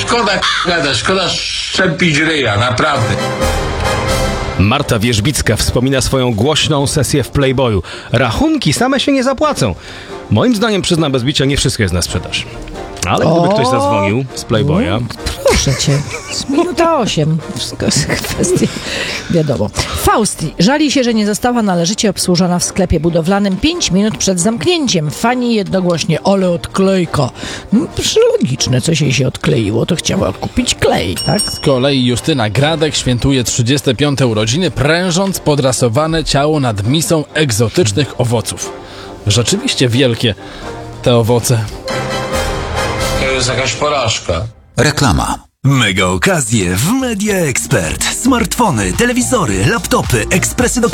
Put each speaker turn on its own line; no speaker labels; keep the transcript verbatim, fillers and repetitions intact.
szkoda gadać, szkoda szczepić ryja, naprawdę.
Marta Wierzbicka wspomina swoją głośną sesję w Playboyu. Rachunki same się nie zapłacą. Moim zdaniem, przyznam bez bicia, nie wszystko jest na sprzedaż. Ale gdyby
O!
ktoś zadzwonił z Playboya...
Proszę cię, z minuta osiem. Wszystko jest kwestia, wiadomo. Fausti żali się, że nie została należycie obsłużona w sklepie budowlanym pięć minut przed zamknięciem. Fani jednogłośnie, ale odklejka. No, logiczne, coś jej się odkleiło, to chciała kupić klej, tak?
Z kolei Justyna Gradek świętuje trzydzieste piąte urodziny, prężąc podrasowane ciało nad misą egzotycznych owoców. Rzeczywiście wielkie te owoce.
To jest jakaś porażka.
Reklama.
Mega okazje w Media Expert. Smartfony, telewizory, laptopy, ekspresy do